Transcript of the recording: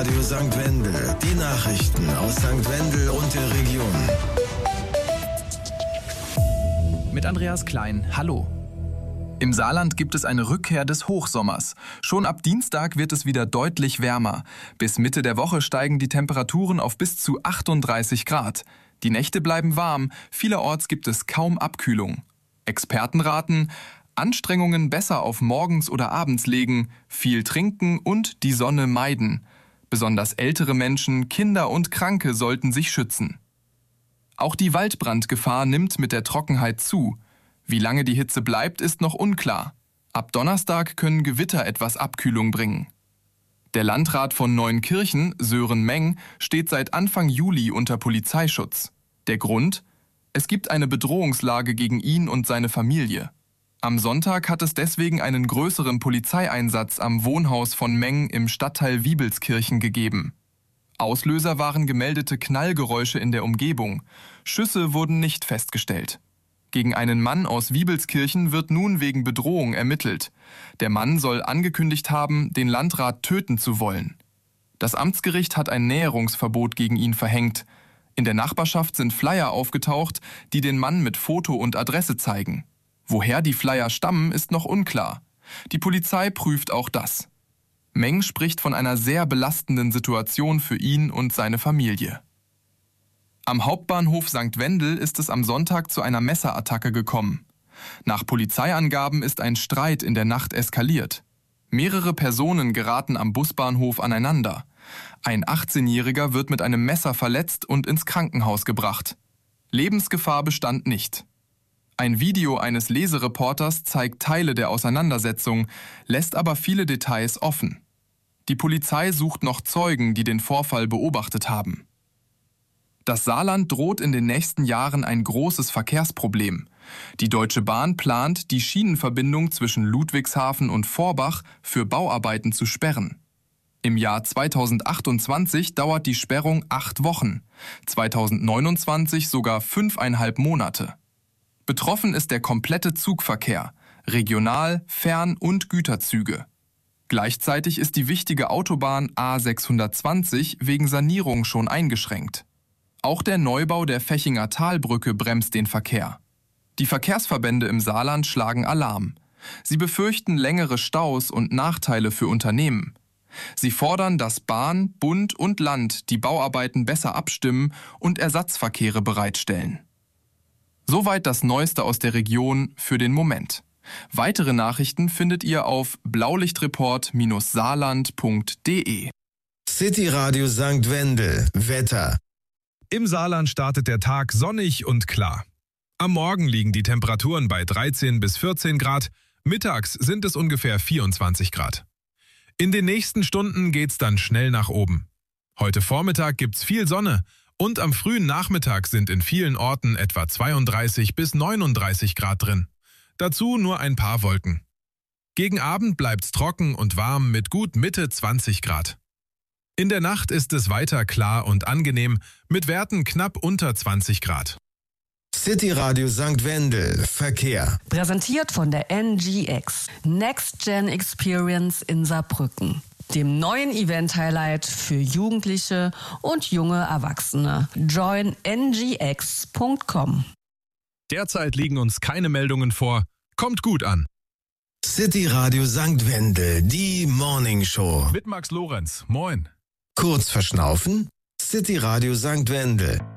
Radio St. Wendel. Die Nachrichten aus St. Wendel und der Region. Mit Andreas Klein, hallo. Im Saarland gibt es eine Rückkehr des Hochsommers. Schon ab Dienstag wird es wieder deutlich wärmer. Bis Mitte der Woche steigen die Temperaturen auf bis zu 38 Grad. Die Nächte bleiben warm, vielerorts gibt es kaum Abkühlung. Experten raten, Anstrengungen besser auf morgens oder abends legen, viel trinken und die Sonne meiden. Besonders ältere Menschen, Kinder und Kranke sollten sich schützen. Auch die Waldbrandgefahr nimmt mit der Trockenheit zu. Wie lange die Hitze bleibt, ist noch unklar. Ab Donnerstag können Gewitter etwas Abkühlung bringen. Der Landrat von Neuenkirchen, Sören Meng, steht seit Anfang Juli unter Polizeischutz. Der Grund? Es gibt eine Bedrohungslage gegen ihn und seine Familie. Am Sonntag hat es deswegen einen größeren Polizeieinsatz am Wohnhaus von Meng im Stadtteil Wiebelskirchen gegeben. Auslöser waren gemeldete Knallgeräusche in der Umgebung. Schüsse wurden nicht festgestellt. Gegen einen Mann aus Wiebelskirchen wird nun wegen Bedrohung ermittelt. Der Mann soll angekündigt haben, den Landrat töten zu wollen. Das Amtsgericht hat ein Näherungsverbot gegen ihn verhängt. In der Nachbarschaft sind Flyer aufgetaucht, die den Mann mit Foto und Adresse zeigen. Woher die Flyer stammen, ist noch unklar. Die Polizei prüft auch das. Meng spricht von einer sehr belastenden Situation für ihn und seine Familie. Am Hauptbahnhof St. Wendel ist es am Sonntag zu einer Messerattacke gekommen. Nach Polizeiangaben ist ein Streit in der Nacht eskaliert. Mehrere Personen geraten am Busbahnhof aneinander. Ein 18-Jähriger wird mit einem Messer verletzt und ins Krankenhaus gebracht. Lebensgefahr bestand nicht. Ein Video eines Lesereporters zeigt Teile der Auseinandersetzung, lässt aber viele Details offen. Die Polizei sucht noch Zeugen, die den Vorfall beobachtet haben. Das Saarland droht in den nächsten Jahren ein großes Verkehrsproblem. Die Deutsche Bahn plant, die Schienenverbindung zwischen Ludwigshafen und Vorbach für Bauarbeiten zu sperren. Im Jahr 2028 dauert die Sperrung 8 Wochen, 2029 sogar 5,5 Monate. Betroffen ist der komplette Zugverkehr, Regional-, Fern- und Güterzüge. Gleichzeitig ist die wichtige Autobahn A620 wegen Sanierung schon eingeschränkt. Auch der Neubau der Fechinger Talbrücke bremst den Verkehr. Die Verkehrsverbände im Saarland schlagen Alarm. Sie befürchten längere Staus und Nachteile für Unternehmen. Sie fordern, dass Bahn, Bund und Land die Bauarbeiten besser abstimmen und Ersatzverkehre bereitstellen. Soweit das Neueste aus der Region für den Moment. Weitere Nachrichten findet ihr auf blaulichtreport-saarland.de. City Radio St. Wendel. Wetter. Im Saarland startet der Tag sonnig und klar. Am Morgen liegen die Temperaturen bei 13 bis 14 Grad, mittags sind es ungefähr 24 Grad. In den nächsten Stunden geht's dann schnell nach oben. Heute Vormittag gibt's viel Sonne und am frühen Nachmittag sind in vielen Orten etwa 32 bis 39 Grad drin. Dazu nur ein paar Wolken. Gegen Abend bleibt's trocken und warm mit gut Mitte 20 Grad. In der Nacht ist es weiter klar und angenehm, mit Werten knapp unter 20 Grad. City Radio St. Wendel. Verkehr. Präsentiert von der NGX. Next Gen Experience in Saarbrücken. Dem neuen Event-Highlight für Jugendliche und junge Erwachsene. Join ngx.com. Derzeit liegen uns keine Meldungen vor. Kommt gut an. City Radio St. Wendel. Die Morning Show. Mit Max Lorenz. Moin. Kurz verschnaufen? City Radio St. Wendel.